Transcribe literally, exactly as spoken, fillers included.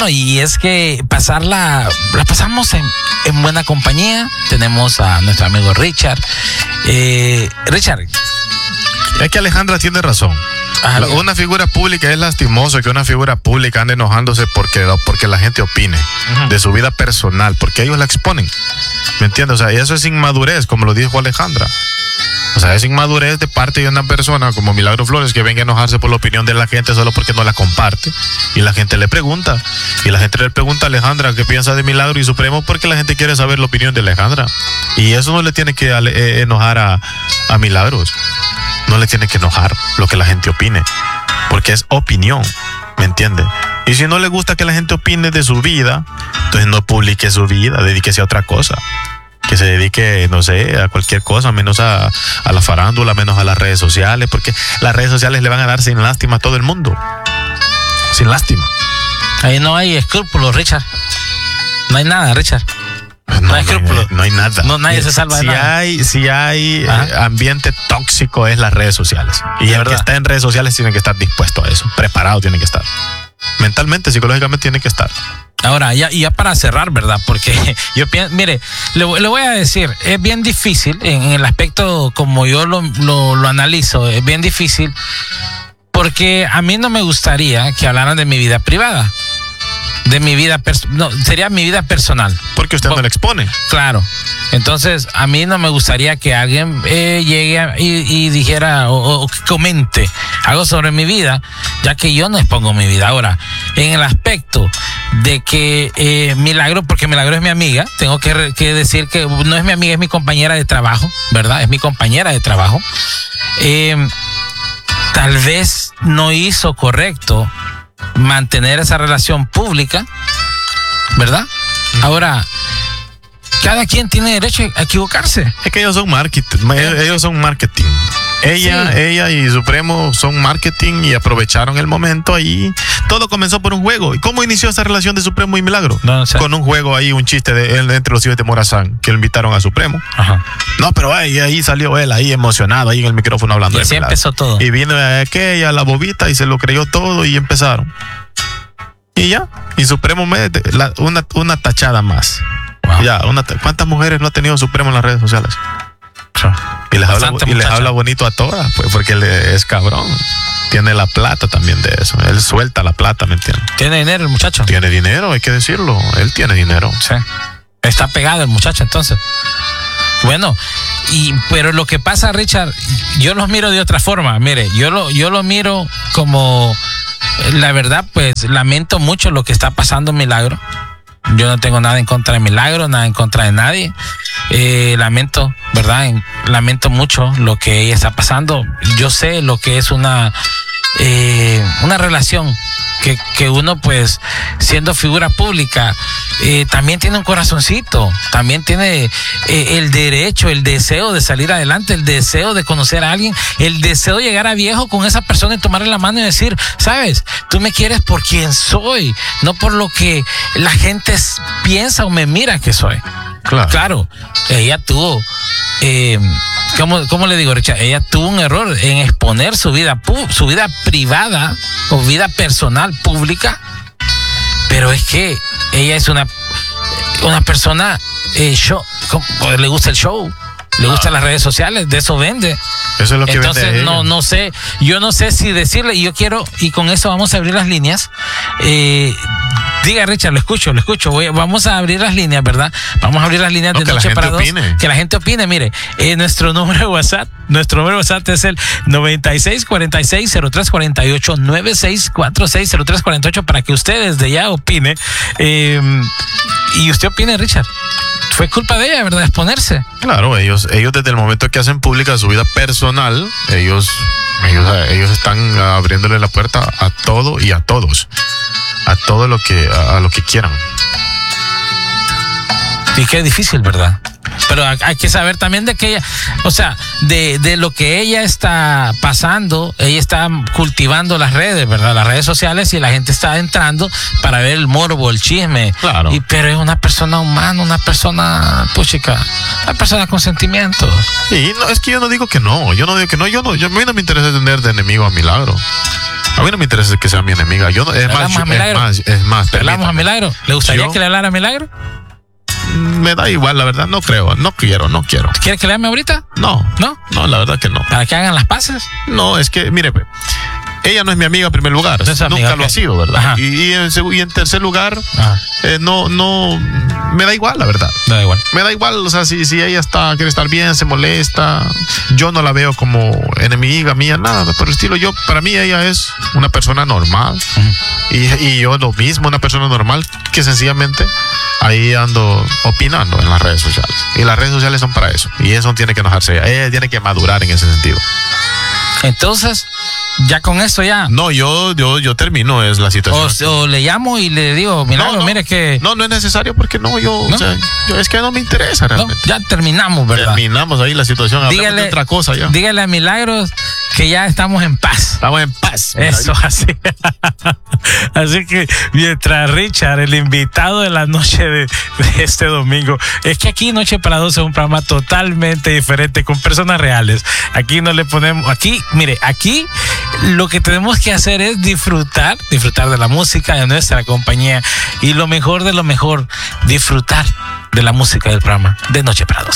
bueno, y es que pasarla, la pasamos en, en buena compañía. Tenemos a nuestro amigo Richard. Eh, Richard. Es que Alejandra tiene razón. Ah, la, una figura pública es lastimoso que una figura pública ande enojándose porque, porque la gente opine uh-huh. de su vida personal, porque ellos la exponen. ¿Me entiendes? O sea, eso es inmadurez, como lo dijo Alejandra. O sea, es inmadurez de parte de una persona como Milagro Flores que venga a enojarse por la opinión de la gente solo porque no la comparte. Y la gente le pregunta. Y la gente le pregunta a Alejandra qué piensa de Milagro y Supremo porque la gente quiere saber la opinión de Alejandra. Y eso no le tiene que eh, enojar a, a Milagros. No le tiene que enojar lo que la gente opine. Porque es opinión. ¿Me entiende? Y si no le gusta que la gente opine de su vida, entonces no publique su vida, dedíquese a otra cosa. Que se dedique, no sé, a cualquier cosa, menos a, a la farándula, menos a las redes sociales, porque las redes sociales le van a dar sin lástima a todo el mundo. Sin lástima. Ahí no hay escrúpulos, Richard. No hay nada, Richard. No, no hay escrúpulos. No, no hay nada. No, nadie se salva de si nada. Hay, si hay eh, ambiente tóxico es las redes sociales. Y el que está en redes sociales tiene que estar dispuesto a eso. Preparado tiene que estar. Mentalmente, psicológicamente tiene que estar. Ahora, ya, ya para cerrar, ¿verdad? Porque yo pienso, mire, le, le voy a decir, es bien difícil, en, en el aspecto como yo lo, lo, lo analizo, es bien difícil, porque a mí no me gustaría que hablaran de mi vida privada, de mi vida, pers- no, sería mi vida personal. Porque usted no la expone. Claro. Entonces, a mí no me gustaría que alguien eh, llegue a, y, y dijera o, o comente algo sobre mi vida, ya que yo no expongo mi vida. Ahora, en el aspecto de que eh, Milagro, porque Milagro es mi amiga, tengo que, que decir que no es mi amiga, es mi compañera de trabajo, ¿verdad? Es mi compañera de trabajo. Eh, tal vez no hizo correcto mantener esa relación pública, ¿verdad? Ahora, cada quien tiene derecho a equivocarse. Es que ellos son marketing, ellos son marketing. Ella, sí. ella y Supremo son marketing y aprovecharon el momento ahí. Todo comenzó por un juego. ¿Y cómo inició esa relación de Supremo y Milagro? No, no sé. Con un juego ahí, un chiste de él entre los hijos de Morazán, que lo invitaron a Supremo. Ajá. No, pero ahí, ahí salió él, ahí emocionado, ahí en el micrófono hablando. Y así empezó todo. Y vino aquella, la bobita, y se lo creyó todo y empezaron. Y ya, y Supremo, la, una, una tachada más. Wow. Ya, una, ¿cuántas mujeres no ha tenido Supremo en las redes sociales? Y les, habla, y les habla bonito a todas, pues, porque él es cabrón. Tiene la plata también de eso. Él suelta la plata, ¿me entiendes? Tiene dinero el muchacho. Tiene dinero, hay que decirlo. Él tiene dinero. Sí. Está pegado el muchacho, entonces. Bueno, y pero lo que pasa, Richard, yo los miro de otra forma. Mire, yo lo, yo lo miro como, la verdad, pues, lamento mucho lo que está pasando en Milagro. Yo no tengo nada en contra de Milagro, nada en contra de nadie. Eh, lamento, ¿verdad? Lamento mucho lo que ella está pasando. Yo sé lo que es una, eh, una relación que, que uno, pues, siendo figura pública, eh, también tiene un corazoncito, también tiene eh, el derecho, el deseo de salir adelante, el deseo de conocer a alguien, el deseo de llegar a viejo con esa persona y tomarle la mano y decir, sabes, tú me quieres por quien soy, no por lo que la gente piensa o me mira que soy. Claro, claro, ella tuvo, eh, ¿cómo, ¿cómo le digo, Richard? Ella tuvo un error en exponer su vida, su vida privada o vida personal pública, pero es que ella es una, una persona, eh, show, le gusta el show, le gustan las redes sociales, de eso vende. Eso es lo que Entonces, vende no, ella. no sé, yo no sé si decirle, y yo quiero, y con eso vamos a abrir las líneas. Eh, Diga, Richard, lo escucho, lo escucho. Voy, vamos a abrir las líneas, ¿verdad? Vamos a abrir las líneas no, de que Noche la para gente Dos. Opine. Que la gente opine. Mire, eh, nuestro número de WhatsApp, nuestro número de WhatsApp es el noventa y seis cuarenta y seis cero tres cuarenta y ocho, noventa y seis cuarenta y seis cero tres cuarenta y ocho, para que usted desde ya opine. Eh, y usted opine, Richard. Fue culpa de ella, ¿verdad? Exponerse. Claro, ellos, ellos desde el momento que hacen pública su vida personal, ellos, ellos, ellos están abriéndole la puerta a todo y a todos. A todo lo que, a, a lo que quieran. Y qué difícil, ¿verdad? Pero hay que saber también de que ella, o sea, de, de lo que ella está pasando, ella está cultivando las redes, ¿verdad? Las redes sociales, y la gente está entrando para ver el morbo, el chisme. Claro. Y, pero es una persona humana, una persona, puchica, una persona con sentimientos. Y no, es que yo no digo que no, yo no digo que no, yo no, yo, a mí no me interesa tener de enemigo a Milagro. A mí no me interesa que sea mi enemiga. Yo no, es, más, yo, es más, es más. ¿Le hablamos a Milagro? ¿Le gustaría yo, que le hablara a Milagro? Me da igual, la verdad, no creo, no quiero, no quiero. ¿Quiere que le llame ahorita? No. ¿No? No, la verdad que no. ¿Para que hagan las paces? No, es que, mire, ella no es mi amiga en primer lugar. No nunca amiga, lo okay. ha sido, ¿verdad? Y, y, en, y en tercer lugar, eh, no, no, me da igual, la verdad. Me da igual. Me da igual, o sea, si, si ella está, quiere estar bien, se molesta, yo no la veo como enemiga mía, nada por el estilo. Yo, para mí, ella es una persona normal. Uh-huh. y, y yo lo mismo, una persona normal que sencillamente ahí ando opinando en las redes sociales. Y las redes sociales son para eso. Y eso tiene que enojarse ella. Ella tiene que madurar en ese sentido. Entonces, ya con esto ya. No, yo, yo, yo termino es la situación. O, o le llamo y le digo, Milagro, no, no, mire que. No, no es necesario porque no, yo, ¿no? O sea, yo es que no me interesa realmente. No, ya terminamos, ¿verdad? Terminamos ahí la situación. Dígale de otra cosa ya. Dígale a Milagros que ya estamos en paz. Estamos en paz. Eso, así. Así que mientras Richard, el invitado de la noche de, de este domingo, es que aquí Noche para Dos es un programa totalmente diferente con personas reales. Aquí no le ponemos, aquí, mire, aquí lo que tenemos que hacer es disfrutar, disfrutar de la música, de nuestra compañía y lo mejor de lo mejor, disfrutar de la música del programa de Noche para Dos.